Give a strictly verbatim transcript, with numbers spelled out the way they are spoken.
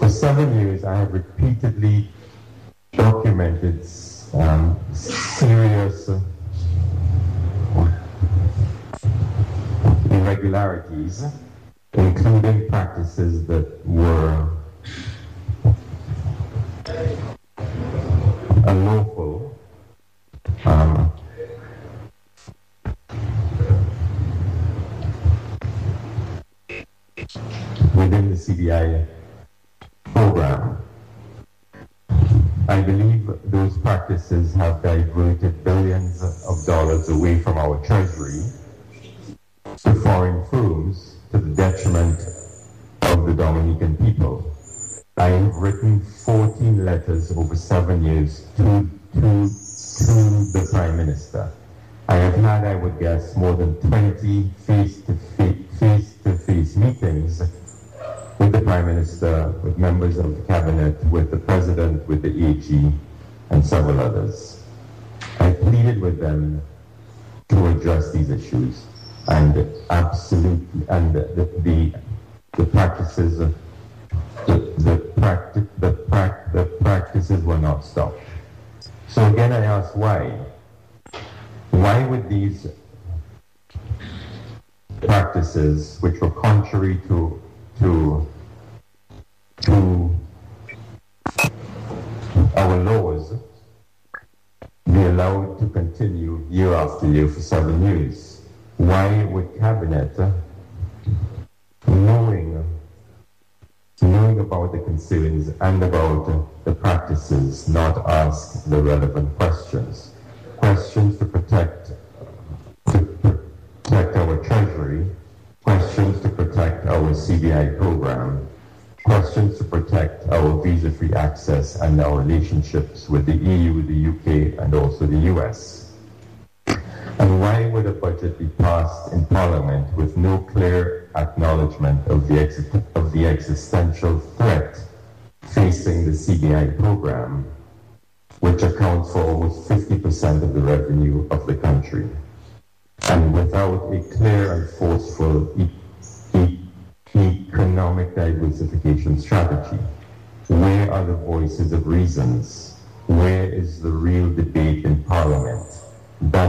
seven years, I have repeatedly documented um, serious uh, irregularities, including practices that were unlawful, um, within the C B I program. I believe those practices have diverted billions of dollars away from our treasury to foreign firms to the detriment of the Dominican people. I have written fourteen letters over seven years to, to, to the Prime Minister. I have had, I would guess, more than twenty face-to-face, face-to-face meetings with the Prime Minister, with members of the Cabinet, with the President, with the A G, and several others. I pleaded with them to address these issues, and absolutely, and the the, the practices, the the, practi- the, pra- the practices were not stopped. So again, I ask why? Why would these practices, which were contrary to to to our laws, be allowed to continue year after year for seven years? Why would Cabinet, knowing knowing about the concerns and about the practices, not ask the relevant questions? Questions to protect to protect our treasury, questions to protect our C B I program, questions to protect our visa-free access and our relationships with the E U, the U K, and also the U S. And why would a budget be passed in Parliament with no clear acknowledgement of the, ex- of the existential threat facing the C B I program, which accounts for almost fifty percent of the revenue of the country, and without a clear and forceful e- e- economic diversification strategy? Where are the voices of reasons? Where is the real debate in Parliament? That